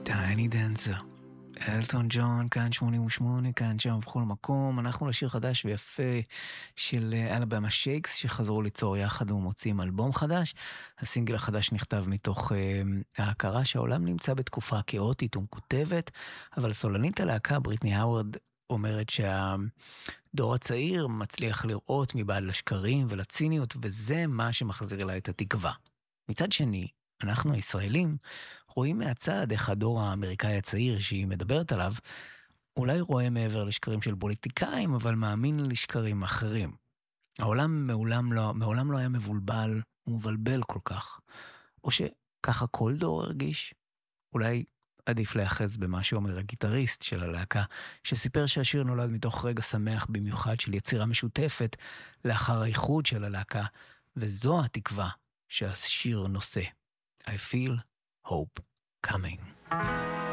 טייני דנסר. אלטון ג'ון, כאן 88, כאן שם בכל מקום. אנחנו לשיר חדש ויפה של אלבמה שייקס, שחזרו ליצור יחד ומוצאים אלבום חדש. הסינגל החדש נכתב מתוך ההכרה שהעולם נמצא בתקופה כאוטית ומכותבת, אבל סולנית הלהקה, בריטני האוורד, אומרת שהדור הצעיר מצליח לראות מבעד לשקרים ולציניות, וזה מה שמחזיר לה את התקווה. מצד שני, אנחנו הישראלים רואים מהצד איך הדור האמריקאי הצעיר שהיא מדברת עליו, אולי רואה מעבר לשקרים של פוליטיקאים, אבל מאמין לשקרים אחרים. העולם מעולם לא היה מבולבל ומבלבל כל כך. או שככה כל דור הרגיש. אולי עדיף להיאחז במה שאומר הגיטריסט של הלהקה, שסיפר שהשיר נולד מתוך רגע שמח במיוחד של יצירה משותפת לאחר האיחוד של הלהקה, וזו התקווה שהשיר נושא. I feel hope coming.